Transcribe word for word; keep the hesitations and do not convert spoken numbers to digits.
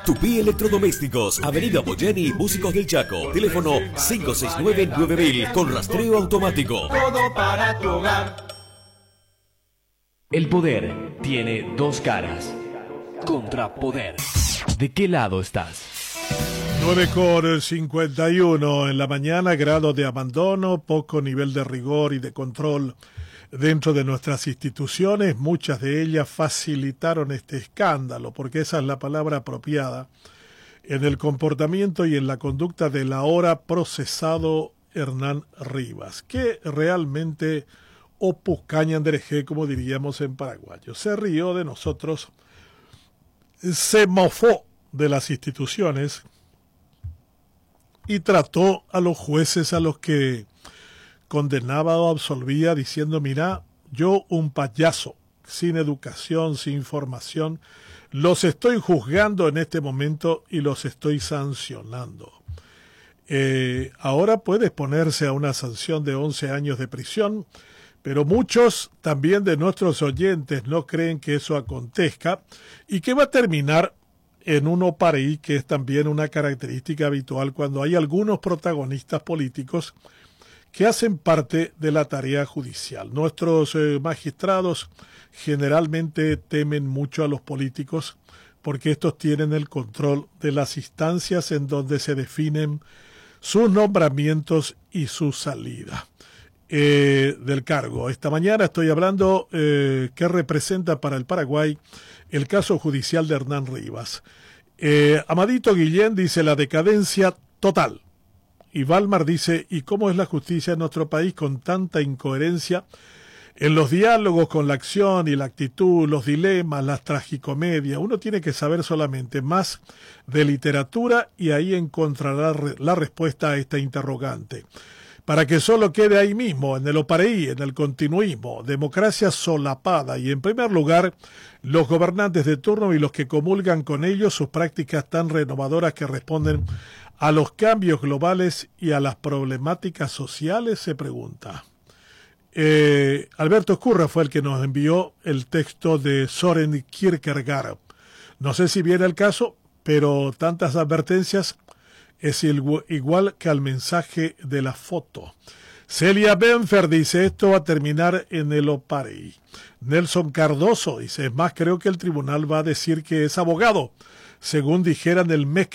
Tupí Electrodomésticos, Avenida Boyani, Músicos del Chaco. Teléfono cinco seis nueve nueve mil con rastreo automático. Todo para tu hogar. El poder tiene dos caras. Contrapoder. ¿De qué lado estás? nueve con cincuenta y uno en la mañana, grado de abandono, poco nivel de rigor y de control dentro de nuestras instituciones. Muchas de ellas facilitaron este escándalo, porque esa es la palabra apropiada, en el comportamiento y en la conducta del ahora procesado Hernán Rivas, que realmente opucañandereje, como diríamos en paraguayo. Se rió de nosotros, se mofó de las instituciones y trató a los jueces a los que condenaba o absolvía diciendo: mira, yo, un payaso, sin educación, sin formación, los estoy juzgando en este momento y los estoy sancionando. Eh, ahora puede exponerse a una sanción de once años de prisión, pero muchos también de nuestros oyentes no creen que eso acontezca y que va a terminar en un opareí, que es también una característica habitual cuando hay algunos protagonistas políticos que hacen parte de la tarea judicial. Nuestros eh, magistrados generalmente temen mucho a los políticos porque estos tienen el control de las instancias en donde se definen sus nombramientos y su salida eh, del cargo. Esta mañana estoy hablando eh, qué representa para el Paraguay el caso judicial de Hernán Rivas. Eh, Amadito Guillén dice: la decadencia total. Y Valmar dice: ¿y cómo es la justicia en nuestro país con tanta incoherencia en los diálogos con la acción y la actitud, los dilemas, las tragicomedias? Uno tiene que saber solamente más de literatura y ahí encontrará la respuesta a esta interrogante. Para que solo quede ahí mismo, en el opareí, en el continuismo, democracia solapada y, en primer lugar, los gobernantes de turno y los que comulgan con ellos sus prácticas tan renovadoras que responden a los cambios globales y a las problemáticas sociales, se pregunta. Eh, Alberto Escurra fue el que nos envió el texto de Soren Kierkegaard. No sé si viene el caso, pero tantas advertencias es igual que al mensaje de la foto. Celia Benfer dice: esto va a terminar en el opareí. Nelson Cardoso dice: es más, creo que el tribunal va a decir que es abogado, según dijeran el mes